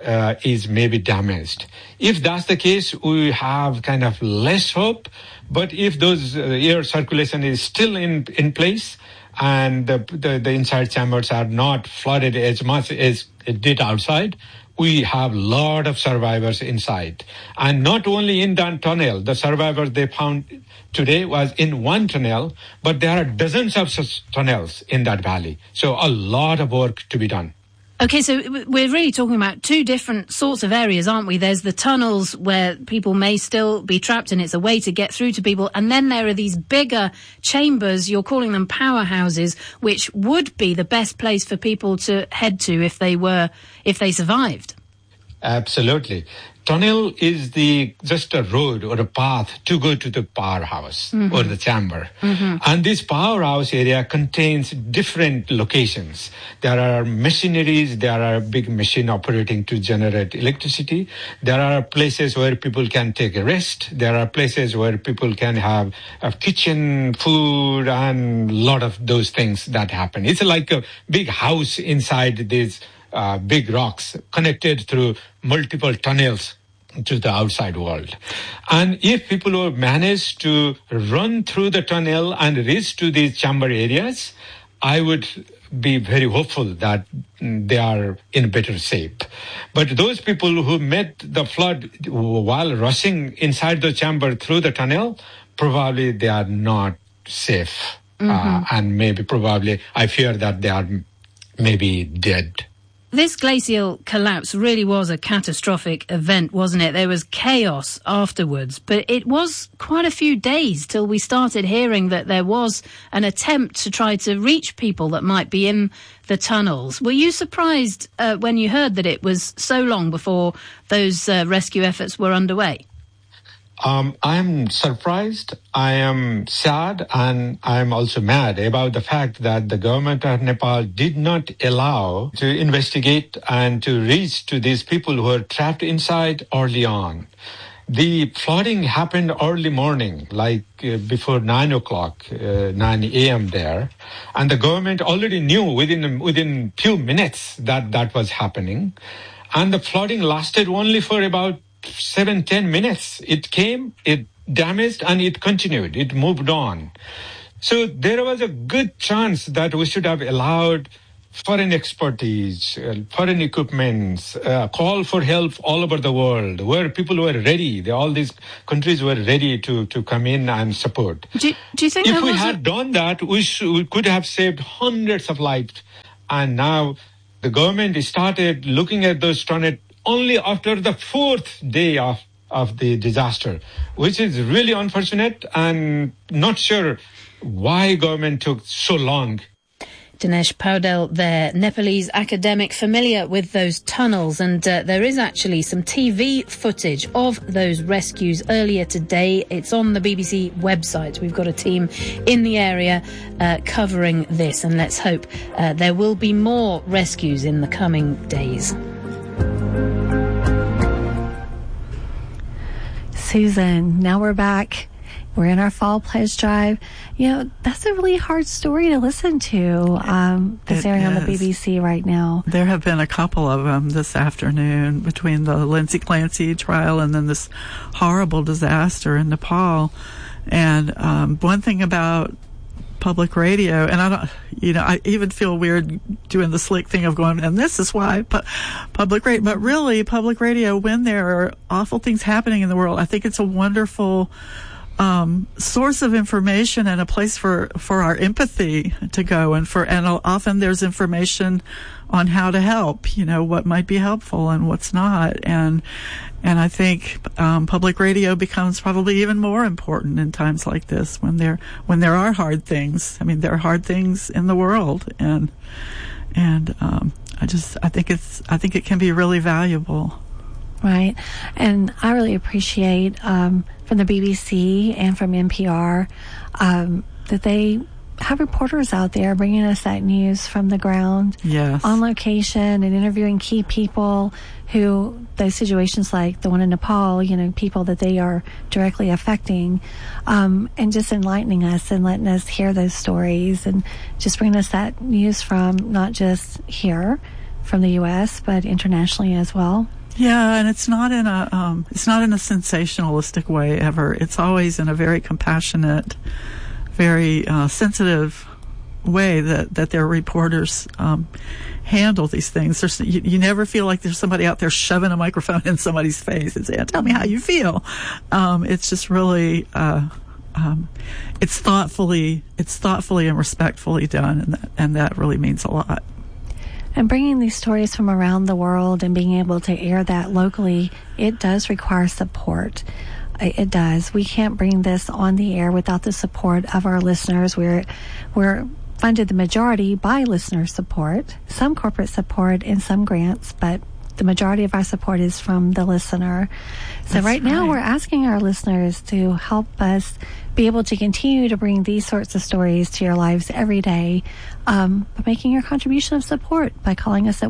Speaker 24: is maybe damaged. If that's the case, we have kind of less hope. But if those air circulation is still in place, and the inside chambers are not flooded as much as it did outside, we have a lot of survivors inside. And not only in that tunnel, the survivors they found today was in one tunnel, but there are dozens of such tunnels in that valley. So a lot of work to be done.
Speaker 4: Okay, so we're really talking about 2 different sorts of areas, aren't we? There's the tunnels where people may still be trapped and it's a way to get through to people. And then there are these bigger chambers, you're calling them powerhouses, which would be the best place for people to head to if they survived.
Speaker 24: Absolutely. Tunnel is just a road or a path to go to the powerhouse or the chamber. Mm-hmm. And this powerhouse area contains different locations. There are machineries, there are big machine operating to generate electricity. There are places where people can take a rest. There are places where people can have a kitchen, food, and a lot of those things that happen. It's like a big house inside these big rocks connected through multiple tunnels to the outside world. And if people will manage to run through the tunnel and reach to these chamber areas, I would be very hopeful that they are in better shape. But those people who met the flood while rushing inside the chamber through the tunnel, probably they are not safe. And probably, I fear that they are maybe dead.
Speaker 4: This glacial collapse really was a catastrophic event, wasn't it? There was chaos afterwards, but it was quite a few days till we started hearing that there was an attempt to try to reach people that might be in the tunnels. Were you surprised when you heard that it was so long before those rescue efforts were underway?
Speaker 24: I'm surprised, I am sad, and I'm also mad about the fact that the government of Nepal did not allow to investigate and to reach to these people who are trapped inside early on. The flooding happened early morning, like before 9 o'clock, 9 a.m. there. And the government already knew within few minutes that was happening. And the flooding lasted only for about 7-10 minutes. It came, it damaged, and it continued. It moved on. So there was a good chance that we should have allowed foreign expertise, foreign equipment, call for help all over the world, where people were ready. All these countries were ready to come in and support.
Speaker 11: Do you think
Speaker 24: if we had done that, we could have saved hundreds of lives. And now the government started looking at those tornadoes only after the 4th day of the disaster, which is really unfortunate and not sure why government took so long.
Speaker 4: Dinesh Paudel there, Nepalese academic familiar with those tunnels, and there is actually some TV footage of those rescues earlier today. It's on the BBC website. We've got a team in the area covering this, and let's hope there will be more rescues in the coming days.
Speaker 11: Susan, now we're back. We're in our fall pledge drive. You know, that's a really hard story to listen to. That's airing on the BBC right now.
Speaker 18: There have been a couple of them this afternoon between the Lindsay Clancy trial and then this horrible disaster in Nepal. And one thing about public radio, and I even feel weird doing the slick thing of going, and this is why public radio, but really public radio, when there are awful things happening in the world, I think it's a wonderful source of information and a place for our empathy to go, and often there's information on how to help, what might be helpful and what's not, and I think public radio becomes probably even more important in times like this when there are hard things. I mean, there are hard things in the world, and I think it can be really valuable.
Speaker 11: Right. And I really appreciate from the BBC and from NPR that they have reporters out there bringing us that news from the ground, on location, and interviewing key people who, those situations like the one in Nepal, people that they are directly affecting, and just enlightening us and letting us hear those stories and just bringing us that news from not just here from the U.S., but internationally as well.
Speaker 18: Yeah, and it's not in a sensationalistic way ever. It's always in a very compassionate, very sensitive way that their reporters handle these things. You never feel like there's somebody out there shoving a microphone in somebody's face and saying, "Tell me how you feel." It's just really it's thoughtfully and respectfully done, and that really means a lot.
Speaker 11: And bringing these stories from around the world and being able to air that locally, it does require support. It does. We can't bring this on the air without the support of our listeners. We're funded the majority by listener support, some corporate support, and some grants, but the majority of our support is from the listener. So right now we're asking our listeners to help us be able to continue to bring these sorts of stories to your lives every day by making your contribution of support by calling us at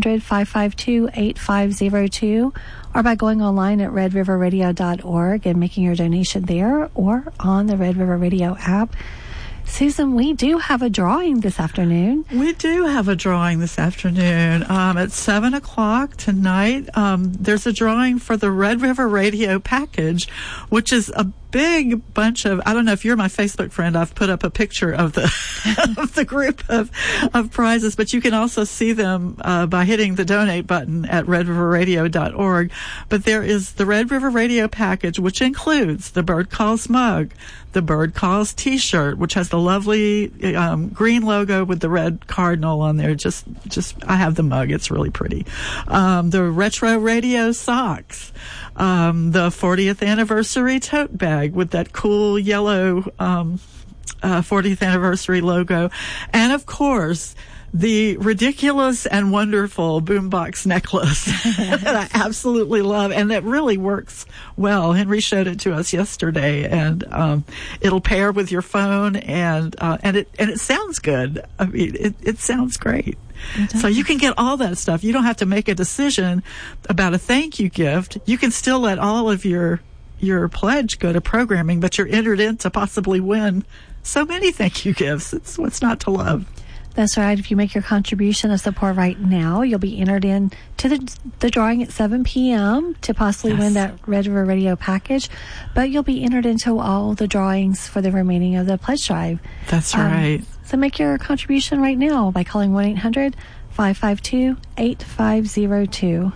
Speaker 11: 1-800-552-8502 or by going online at redriverradio.org and making your donation there or on the Red River Radio app. Susan, we do have a drawing this afternoon.
Speaker 18: We do have a drawing this afternoon. At 7 o'clock tonight, there's a drawing for the Red River Radio package, which is a big bunch of, I don't know if you're my Facebook friend, I've put up a picture of the of the group of prizes, but you can also see them by hitting the donate button at redriverradio.org. But there is the Red River Radio package, which includes the Bird Calls mug, the Bird Calls t-shirt, which has the lovely green logo with the red cardinal on there. Just I have the mug, it's really pretty. The Retro Radio socks, the 40th anniversary tote bag with that cool yellow 40th anniversary logo, and of course the ridiculous and wonderful boombox necklace that I absolutely love, and that really works well. Henry showed it to us yesterday, and it'll pair with your phone, and it sounds good. I mean, it sounds great. So you can get all that stuff. You don't have to make a decision about a thank you gift. You can still let all of your pledge go to programming, but you're entered in to possibly win so many thank you gifts. It's what's not to love.
Speaker 11: That's right. If you make your contribution of support right now, you'll be entered in to the drawing at 7 p.m. to possibly win that Red River Radio package. But you'll be entered into all the drawings for the remaining of the pledge drive.
Speaker 18: That's right.
Speaker 11: So make your contribution right now by calling 1-800-552-8502.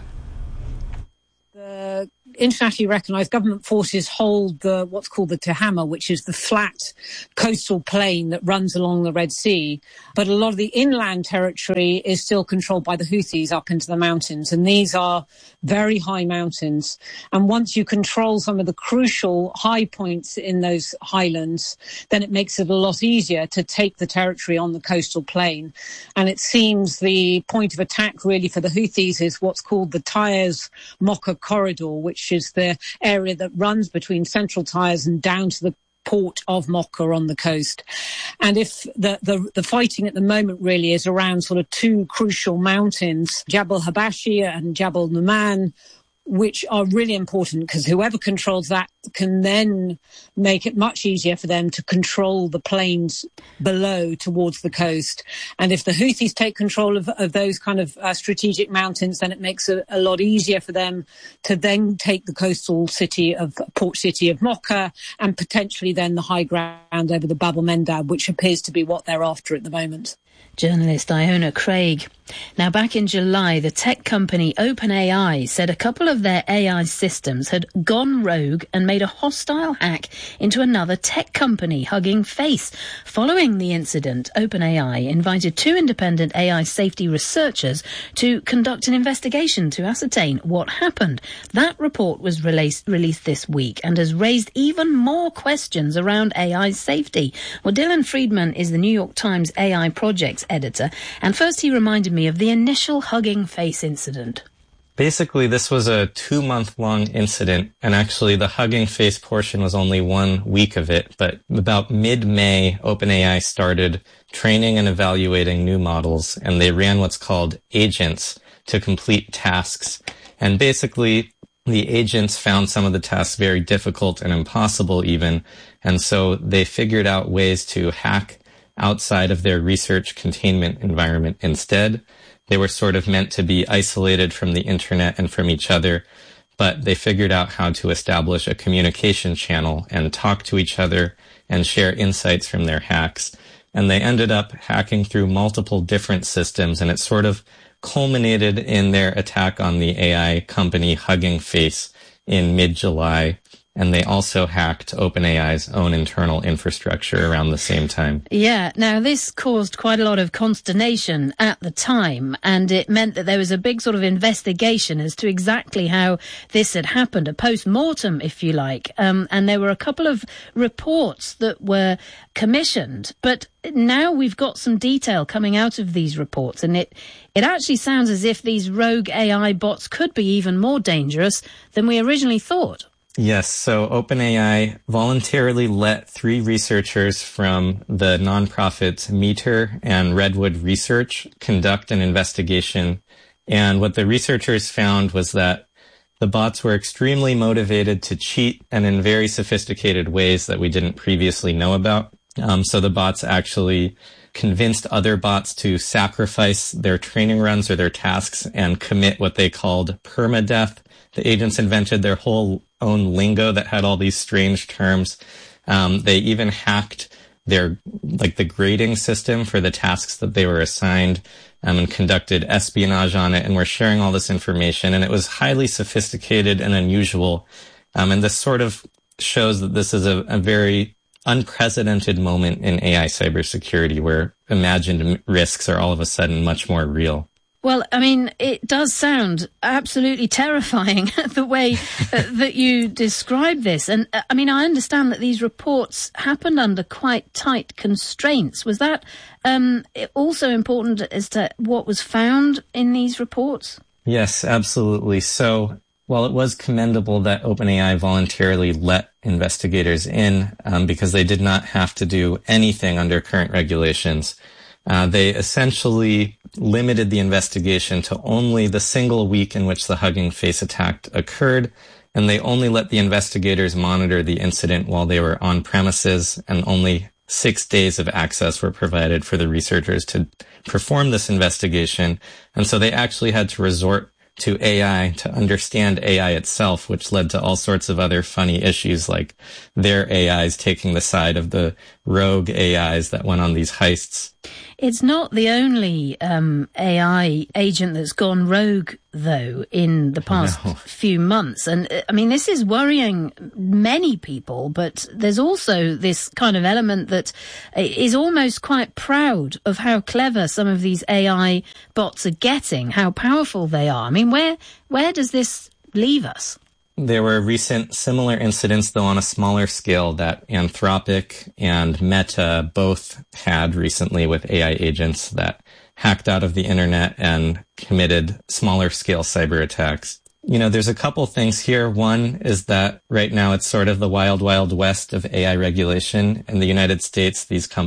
Speaker 2: The internationally recognized government forces hold what's called the Tehama, which is the flat coastal plain that runs along the Red Sea. But a lot of the inland territory is still controlled by the Houthis up into the mountains. And these are very high mountains. And once you control some of the crucial high points in those highlands, then it makes it a lot easier to take the territory on the coastal plain. And it seems the point of attack really for the Houthis is what's called the Taiz-Mocha corridor, which is the area that runs between central Taiz and down to the port of Mocha on the coast. And if the fighting at the moment really is around sort of two crucial mountains, Jabal Habashi and Jabal Numan, which are really important because whoever controls that can then make it much easier for them to control the plains below towards the coast. And if the Houthis take control of those kind of strategic mountains, then it makes it a lot easier for them to then take the coastal port city of Mocha and potentially then the high ground over the Bab el-Mandab, which appears to be what they're after at the moment.
Speaker 4: Journalist Iona Craig. Now, back in July, the tech company OpenAI said a couple of their AI systems had gone rogue and made a hostile hack into another tech company, Hugging Face. Following the incident, OpenAI invited two independent AI safety researchers to conduct an investigation to ascertain what happened. That report was released this week and has raised even more questions around AI safety. Well, Dylan Friedman is the New York Times AI projects editor, and first he reminded me of the initial Hugging Face incident.
Speaker 3: Basically, this was a 2-month-long incident, and actually the Hugging Face portion was only 1 week of it, but about mid-May, OpenAI started training and evaluating new models, and they ran what's called agents to complete tasks. And basically, the agents found some of the tasks very difficult and impossible even, and so they figured out ways to hack outside of their research containment environment instead. They were sort of meant to be isolated from the internet and from each other, but they figured out how to establish a communication channel and talk to each other and share insights from their hacks. And they ended up hacking through multiple different systems, and it sort of culminated in their attack on the AI company Hugging Face in mid-July. And they also hacked OpenAI's own internal infrastructure around the same time.
Speaker 4: Yeah, now this caused quite a lot of consternation at the time, and it meant that there was a big sort of investigation as to exactly how this had happened, a post-mortem, if you like. And there were a couple of reports that were commissioned, but now we've got some detail coming out of these reports, and it actually sounds as if these rogue AI bots could be even more dangerous than we originally thought.
Speaker 3: Yes, so OpenAI voluntarily let 3 researchers from the nonprofits Meter and Redwood Research conduct an investigation. And what the researchers found was that the bots were extremely motivated to cheat and in very sophisticated ways that we didn't previously know about. So the bots actually convinced other bots to sacrifice their training runs or their tasks and commit what they called permadeath. The agents invented their whole own lingo that had all these strange terms. They even hacked the grading system for the tasks that they were assigned, and conducted espionage on it, and were sharing all this information. And it was highly sophisticated and unusual. And this sort of shows that this is a very unprecedented moment in AI cybersecurity where imagined risks are all of a sudden much more real.
Speaker 4: Well, I mean, it does sound absolutely terrifying the way that you describe this. And I mean, I understand that these reports happened under quite tight constraints. Was that also important as to what was found in these reports?
Speaker 3: Yes, absolutely. So while it was commendable that OpenAI voluntarily let investigators in because they did not have to do anything under current regulations, they essentially limited the investigation to only the single week in which the Hugging Face attack occurred, and they only let the investigators monitor the incident while they were on premises, and only 6 days of access were provided for the researchers to perform this investigation. And so they actually had to resort to AI to understand AI itself, which led to all sorts of other funny issues, like their AIs taking the side of the rogue AIs that went on these heists.
Speaker 4: It's not the only AI agent that's gone rogue, though, in the past few months. And I mean, this is worrying many people, but there's also this kind of element that is almost quite proud of how clever some of these AI bots are getting, how powerful they are. I mean, where does this leave us?
Speaker 3: There were recent similar incidents, though on a smaller scale, that Anthropic and Meta both had recently with AI agents that hacked out of the internet and committed smaller scale cyber attacks. You know, there's a couple things here. One is that right now it's sort of the wild, wild west of AI regulation. In the United States, these companies